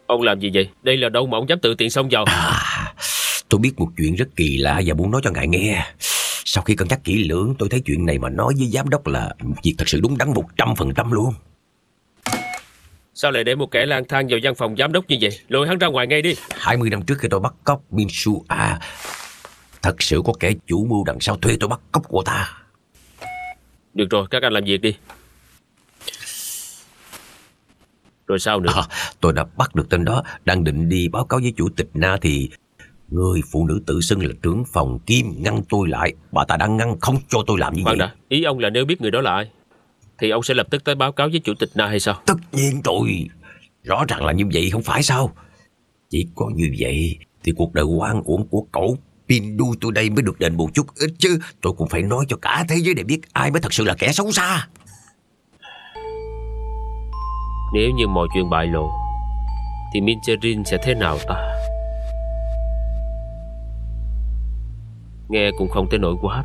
Ông làm gì vậy? Đây là đâu mà ông dám tự tiện xông vào? Tôi biết một chuyện rất kỳ lạ và muốn nói cho ngài nghe. Sau khi cân nhắc kỹ lưỡng, tôi thấy chuyện này mà nói với giám đốc là một việc thật sự đúng đắn 100% luôn. Sao lại để một kẻ lang thang vào văn phòng giám đốc như vậy? Lôi hắn ra ngoài ngay đi. 20 năm trước khi tôi bắt cóc Minsu thật sự có kẻ chủ mưu đằng sau thuê tôi bắt cóc cô ta. Được rồi, các anh làm việc đi. Rồi sao nữa? Tôi đã bắt được tên đó. Đang định đi báo cáo với chủ tịch Na thì người phụ nữ tự xưng là trưởng phòng Kim ngăn tôi lại. Bà ta đang ngăn không cho tôi làm như vậy. Đã. Ý ông là nếu biết người đó là ai thì ông sẽ lập tức tới báo cáo với chủ tịch Na hay sao? Tất nhiên rồi. Rõ ràng là như vậy không phải sao? Chỉ có như vậy thì cuộc đời oan uổng của cậu Pindu tôi đây mới được đền bù chút ít chứ. Tôi cũng phải nói cho cả thế giới để biết ai mới thật sự là kẻ xấu xa. Nếu như mọi chuyện bại lộ thì Mincherin sẽ thế nào ta? Nghe cũng không tới nỗi quá